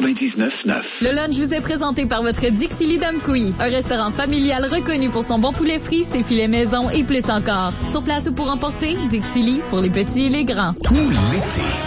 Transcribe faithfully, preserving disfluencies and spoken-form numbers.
quatre-vingt-dix-neuf neuf. Le lunch vous est présenté par votre Dixili d'Amqui, un restaurant familial reconnu pour son bon poulet frit, ses filets maison et plus encore. Sur place ou pour emporter, Dixili pour les petits et les grands. Tout l'été.